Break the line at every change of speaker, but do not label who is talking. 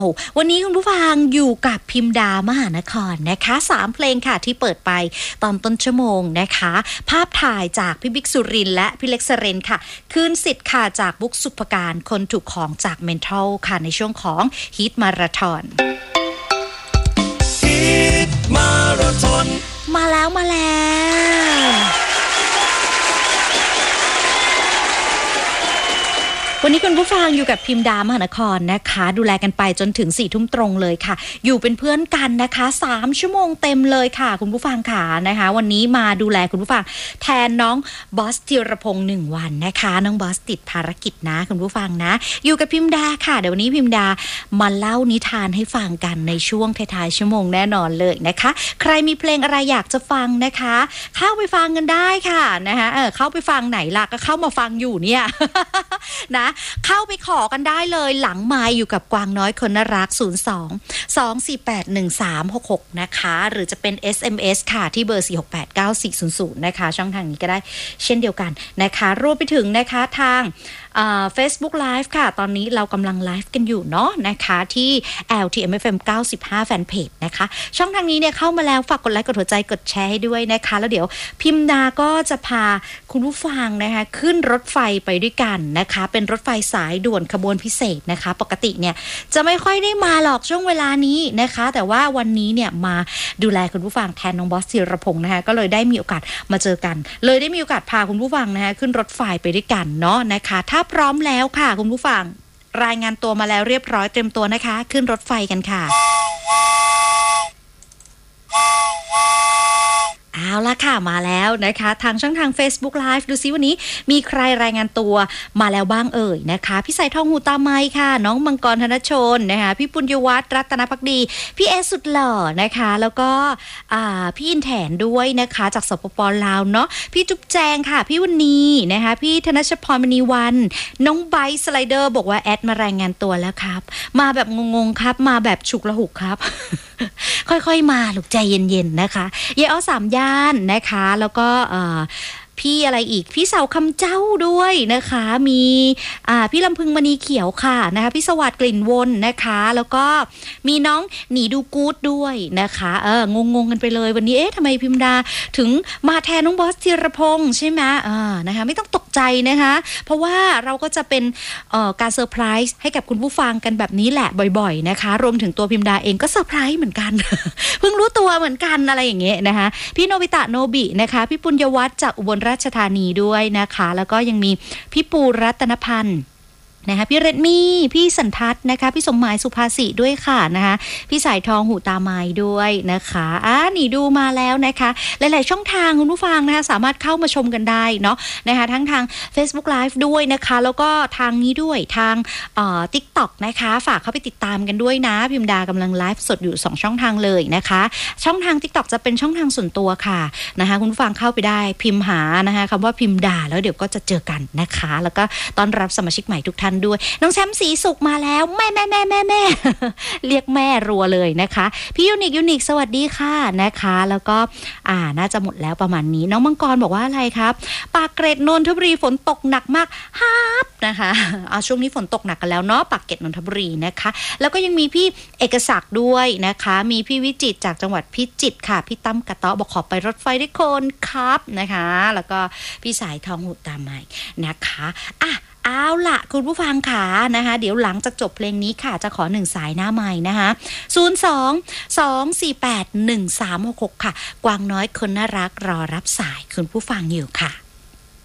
วันนี้คุณผู้ฟังอยู่กับพิมดามหานครนะคะ3เพลงค่ะที่เปิดไปตอนต้นชั่วโมงนะคะภาพถ่ายจากพี่บิ๊กสุรินทร์และพี่เล็กสเรนค่ะคืนสิทธิ์ค่ะจากบุ๊กสุภการคนถูกของจากเมนทัลค่ะในช่วงของฮิตมาราธอนมาแล้ววันนี้คุณผู้ฟังอยู่กับพิมดามหานครนะคะดูแลกันไปจนถึง 4 ทุ่มตรงเลยค่ะอยู่เป็นเพื่อนกันนะคะ3ชั่วโมงเต็มเลยค่ะคุณผู้ฟังค่ะนะคะวันนี้มาดูแลคุณผู้ฟังแทนน้องบอสธีรพงษ์1วันนะคะน้องบอสติดภารกิจนะคุณผู้ฟังนะอยู่กับพิมดาค่ะเดี๋ยววันนี้พิมดามาเล่านิทานให้ฟังกันในช่วงท้ายๆชั่วโมงแน่นอนเลยนะคะใครมีเพลงอะไรอยากจะฟังนะคะเข้าไปฟังกันได้ค่ะนะคะเข้าไปฟังไหนล่ะก็เข้ามาฟังอยู่เนี่ย นะเข้าไปขอกันได้เลยหลังไมค์อยู่กับกวางน้อยคนน่ารัก02-248-1366นะคะหรือจะเป็น SMS ค่ะที่เบอร์4689400นะคะช่องทางนี้ก็ได้เช่นเดียวกันนะคะรวมไปถึงนะคะทางFacebook Live ค่ะตอนนี้เรากำลังไลฟ์กันอยู่เนาะนะคะที่ LTMFM 95 Fanpage นะคะช่องทางนี้เนี่ยเข้ามาแล้วฝากกดไลค์กดหัวใจกดแชร์ให้ด้วยนะคะแล้วเดี๋ยวพิมดาก็จะพาคุณผู้ฟังนะคะขึ้นรถไฟไปด้วยกันนะคะเป็นรถไฟสายด่วนขบวนพิเศษนะคะปกติเนี่ยจะไม่ค่อยได้มาหรอกช่วงเวลานี้นะคะแต่ว่าวันนี้เนี่ยมาดูแลคุณผู้ฟังแทนน้องบอสธีรพงษ์นะคะก็เลยได้มีโอกาสมาเจอกันเลยได้มีโอกาสพาคุณผู้ฟังนะคะขึ้นรถไฟไปด้วยกันเนาะนะคะถ้าพร้อมแล้วค่ะคุณผู้ฟังรายงานตัวมาแล้วเรียบร้อยเตรียมตัวนะคะขึ้นรถไฟกันค่ะเอาละค่ะมาแล้วนะคะทางช่องทาง Facebook Live ดูซิวันนี้มีใครรายงานตัวมาแล้วบ้างเอ่ยนะคะพี่สายทองหูตาไมค่ะน้องมังกรธนชนนะคะพี่ปุญญวัฒน์รัตนภักดีพี่เอสุดหล่อนะคะแล้วก็พี่อินแถนด้วยนะคะจากสปป.ลาวเนาะพี่จุ๊บแจงค่ะพี่วันนี้นะคะพี่ธนชพรมณีวันน้องไบสไลเดอร์บอกว่าแอดมารายงานตัวแล้วครับมาแบบงงๆครับมาแบบฉุกละหุกครับ ค่อยๆมาลูกใจเย็นๆนะคะเยอ้อ3ย่านนะคะแล้วก็พี่อะไรอีกพี่เสาคำเจ้าด้วยนะคะมีพี่ลำพึงมณีเขียวค่ะนะคะพี่สวัสดิ์กลิ่นวนนะคะแล้วก็มีน้องหนีดูกู๊ดด้วยนะคะงงกันไปเลยวันนี้ทำไมพิมดาถึงมาแทนน้องบอสธีรพงษ์ใช่ไหมนะคะไม่ต้องตกใจนะคะเพราะว่าเราก็จะเป็นการเซอร์ไพรส์ให้กับคุณผู้ฟังกันแบบนี้แหละบ่อยๆนะคะรวมถึงตัวพิมดาเองก็เซอร์ไพรส์เหมือนกัน เพิ่งรู้ตัวเหมือนกันอะไรอย่างเงี้ยนะคะพี่โนบิตะโนบินะคะพี่ปุญญวัฒน์จากอุบลราชธานีด้วยนะคะแล้วก็ยังมีพี่ปูรัตนพันธ์นะคะพี่เรดมี่พี่สันทัศน์นะคะพี่สมหมายสุภาษิด้วยค่ะนะคะพี่สายทองหูตาไม้ด้วยนะคะหนีดูมาแล้วนะคะหลายๆช่องทางคุณผู้ฟังนะคะสามารถเข้ามาชมกันได้เนาะนะคะทั้งทาง Facebook Live ด้วยนะคะแล้วก็ทางนี้ด้วยทางTikTok นะคะฝากเข้าไปติดตามกันด้วยนะพิมดากำลังไลฟ์สดอยู่2ช่องทางเลยนะคะช่องทาง TikTok จะเป็นช่องทางส่วนตัวค่ะนะคะคุณผู้ฟังเข้าไปได้พิมพ์หานะคะคำว่าพิมดาแล้วเดี๋ยวก็จะเจอกันนะคะแล้วก็ต้อนรับสมาชิกใหม่ทุกท่านด้วยน้องแชมป์สีสุกมาแล้วแม่ เรียกแม่รัวเลยนะคะพี่ยูนิคสวัสดีค่ะนะคะแล้วก็น่าจะหมดแล้วประมาณนี้น้องมังกรบอกว่าอะไรครับปากเกร็ดนนทบุรีฝนตกหนักมากฮับนะคะช่วงนี้ฝนตกหนักกันแล้วเนาะปากเกร็ดนนทบุรีนะคะแล้วก็ยังมีพี่เอกศักดิ์ด้วยนะคะมีพี่วิจิตรจากจังหวัดพิจิตรค่ะพี่ตั้มกระเตาะบอกขอไปรถไฟด้วยคนครับนะคะแล้วก็พี่สายทองหูตาไม้นะคะเอาล่ะคุณผู้ฟังค่ะนะคะเดี๋ยวหลังจากจบเพลงนี้ค่ะจะขอ1สายหน้าไมค์นะคะ02-248-1366ค่ะกวางน้อยคนน่ารักรอรับสายคุณผู้ฟังอยู่ค่ะ